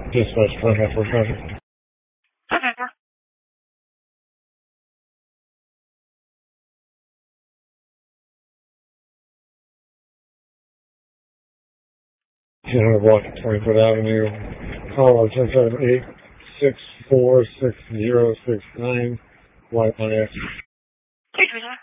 Dispatch 4 traffic. 200 block 20-foot Avenue, Colorado 1078-646069, White Money.